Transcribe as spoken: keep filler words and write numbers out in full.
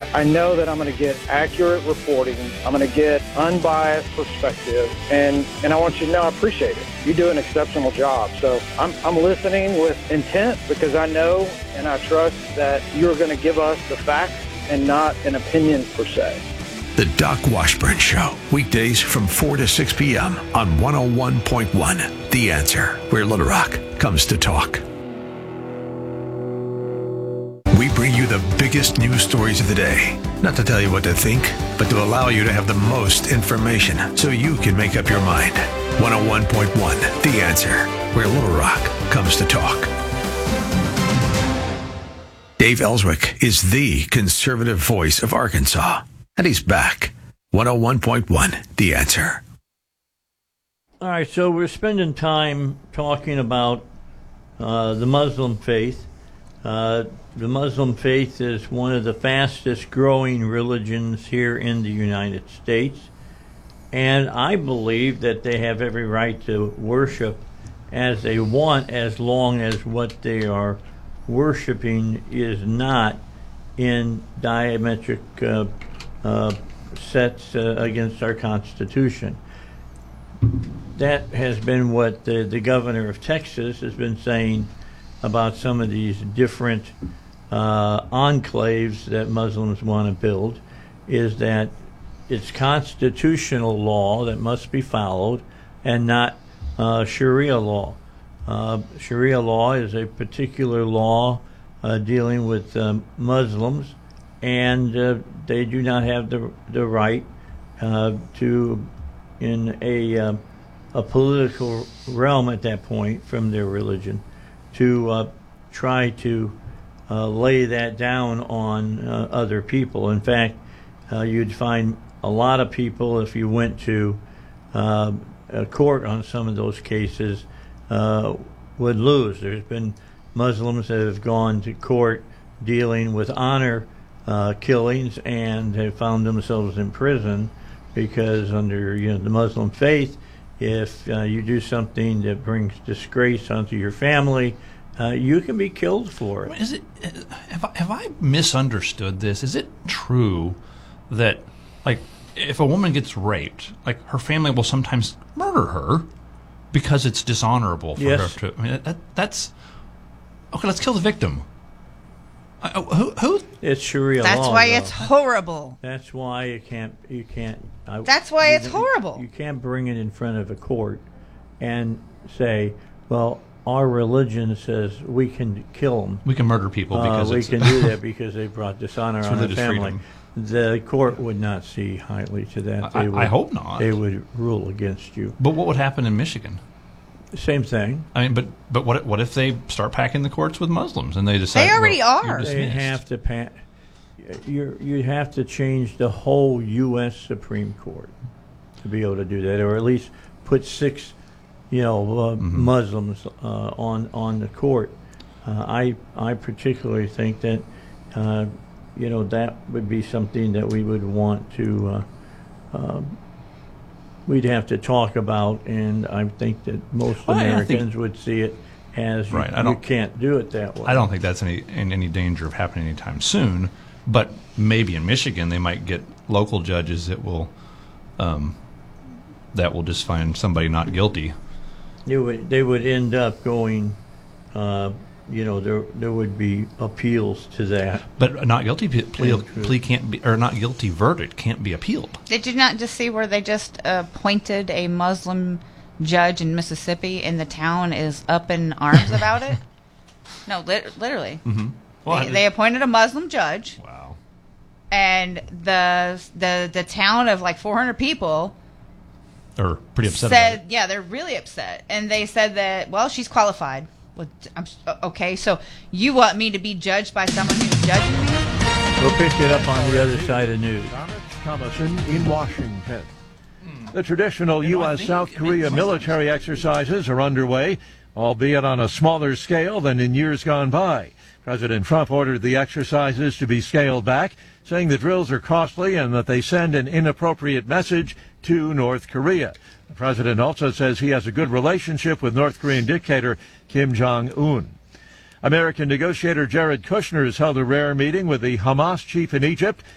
I know that I'm going to get accurate reporting. I'm going to get unbiased perspective, and, and I want you to know I appreciate it. You do an exceptional job. So I'm, I'm listening with intent because I know and I trust that you're going to give us the facts and not an opinion per se. The Doc Washburn Show, weekdays from four to six p.m. on one oh one point one. The Answer, where Little Rock comes to talk. We bring you the biggest news stories of the day. Not to tell you what to think, but to allow you to have the most information so you can make up your mind. one oh one point one, The Answer, where Little Rock comes to talk. Dave Ellswick is the conservative voice of Arkansas, and he's back. one oh one point one, The Answer. All right, so we're spending time talking about uh, the Muslim faith. Uh, the Muslim faith is one of the fastest growing religions here in the United States, and I believe that they have every right to worship as they want, as long as what they are worshiping is not in diametric uh, uh, sets uh, against our Constitution. That has been what the, the governor of Texas has been saying about some of these different uh, enclaves that Muslims want to build, is that it's constitutional law that must be followed and not uh, Sharia law. Uh, Sharia law is a particular law uh, dealing with um, Muslims, and uh, they do not have the the right uh, to, in a uh, a political realm at that point from their religion, to uh, try to uh, lay that down on uh, other people. In fact, uh, you'd find a lot of people, if you went to uh, a court on some of those cases, uh, would lose. There's been Muslims that have gone to court dealing with honor uh, killings and have found themselves in prison because under you know the Muslim faith, if uh, you do something that brings disgrace onto your family, uh, you can be killed for it. Is it? Have I, have I misunderstood this? Is it true that, like, if a woman gets raped, like, her family will sometimes murder her because it's dishonorable for Yes. her to? I mean, that, that's okay. Let's kill the victim. Uh, who? Who? It's Sharia That's law. why though. it's horrible. That's why you can't. You can't. I, That's why you- it's horrible. You can't bring it in front of a court and say, "Well, our religion says we can kill them. We can murder people because uh, we it's, can do that because they brought dishonor It's on our religious family." freedom. The court would not see highly to that. I- They would, I hope not. They would rule against you. But what would happen in Michigan? Same thing. I mean, but but what what if they start packing the courts with Muslims and they decide They already well, are. you're They dismissed? have to pa- you you have to change the whole U S Supreme Court to be able to do that, or at least put six, you know, uh, Mm-hmm. Muslims uh, on on the court. Uh, I I particularly think that uh, you know that would be something that we would want to. Uh, um, we'd have to talk about, and I think that most Well, I don't think- Americans would see it as Right, you, I don't- you can't do it that way. I don't think that's any in any danger of happening anytime soon. But maybe in Michigan they might get local judges that will um, that will just find somebody not guilty. They would they would end up going, uh, you know, there there would be appeals to that. But a not guilty p- plea, Yeah, true. plea can't be, or not guilty verdict can't be appealed. Did you not just see where they just appointed a Muslim judge in Mississippi and the town is up in arms about it? No, lit- literally. Mm-hmm. Well, they, they appointed a Muslim judge, wow. and the the the town of like four hundred people Or pretty upset said, about it. yeah, they're really upset, and they said that, well, she's qualified. Well, I'm s- okay. So you want me to be judged by someone who's judging me? We'll pick it up on the other side of news. Thomason in Washington. The traditional U S South Korea military exercises are underway, albeit on a smaller scale than in years gone by. President Trump ordered the exercises to be scaled back, saying the drills are costly and that they send an inappropriate message to North Korea. The president also says he has a good relationship with North Korean dictator Kim Jong-un. American negotiator Jared Kushner has held a rare meeting with the Hamas chief in Egypt